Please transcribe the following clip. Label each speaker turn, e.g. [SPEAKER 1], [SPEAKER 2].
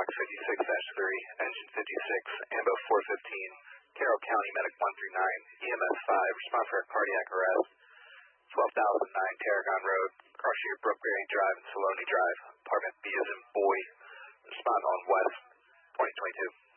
[SPEAKER 1] 56-3, engine 56, AMBO 415, Carroll County Medic 1 through 9, EMS 5, respond for a cardiac arrest, 12,009 Tarragon Road, cross street of Brookberry Drive and Saloni Drive, apartment B as in boy, respond on West, 2022.